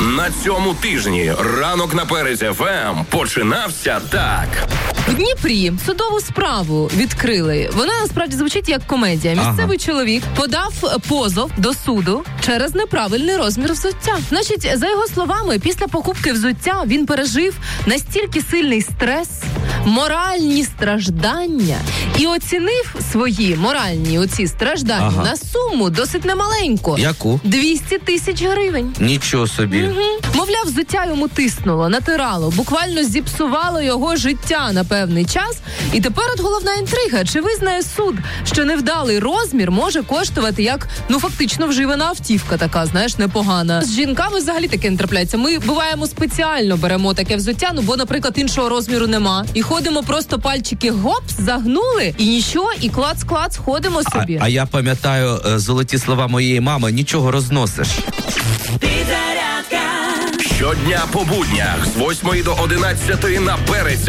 На цьому тижні ранок на Перезі ФМ починався так. В Дніпрі судову справу відкрили. Вона насправді звучить як комедія. Місцевий чоловік подав позов до суду через неправильний розмір взуття. Значить, за його словами, після покупки взуття він пережив настільки сильний стрес, моральні страждання і оцінив свої моральні оці страждання на суму досить немаленьку. Яку? 200 тисяч гривень. Нічого собі. Мовляв, взуття йому тиснуло, натирало, буквально зіпсувало його життя на певний час. І тепер от головна інтрига. Чи визнає суд, що невдалий розмір може коштувати як, фактично вживана автівка така, знаєш, непогана. З жінками взагалі таке не трапляється. Ми, буваємо, спеціально беремо таке взуття, бо, наприклад, іншого розміру нема. І ходимо просто пальчики гопс, загнули, і нічого, і клац-клац, ходимо собі. А я пам'ятаю золоті слова моєї мами: нічого розносиш. Щодня по буднях з 8 до 11 на Перезі.